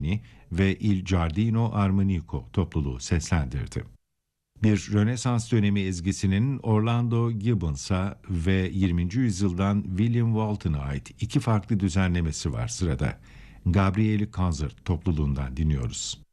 ve Il Giardino Armonico topluluğu seslendirdi. Bir Rönesans dönemi ezgisinin Orlando Gibbons'a ve 20. yüzyıldan William Walton'a ait iki farklı düzenlemesi var sırada. Gabrieli Concert topluluğundan dinliyoruz.